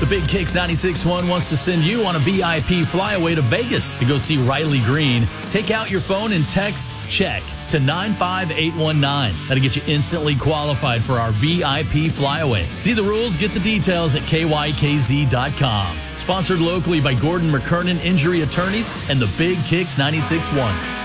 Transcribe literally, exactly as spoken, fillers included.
The Big Kicks ninety-six point one wants to send you on a V I P flyaway to Vegas to go see Riley Green. Take out your phone and text CHECK to nine five eight one nine. That'll get you instantly qualified for our V I P flyaway. See the rules, get the details at K Y K Z dot com. Sponsored locally by Gordon McKernan Injury Attorneys and the Big Kicks ninety-six point one.